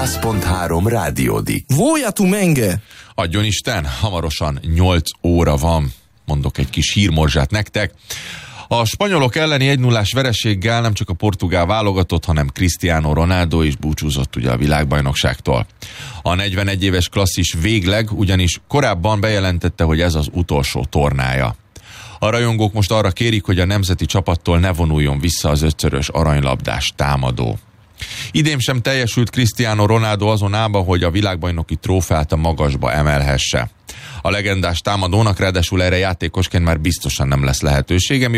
100.3 rádiódik. Vója tu menge! Adjon Isten, hamarosan 8 óra van. Mondok egy kis hírmorzsát nektek. A spanyolok elleni 1-0-ás vereséggel nem csak a portugál válogatott, hanem Cristiano Ronaldo is búcsúzott ugye a világbajnokságtól. A 41 éves klasszis végleg ugyanis korábban bejelentette, hogy ez az utolsó tornája. A rajongók most arra kérik, hogy a nemzeti csapattól ne vonuljon vissza az 5-szörös aranylabdás támadó. Idén sem teljesült Cristiano Ronaldo azonában, hogy a világbajnoki trófeát a magasba emelhesse. A legendás támadónak ráadásul erre játékosként már biztosan nem lesz lehetősége,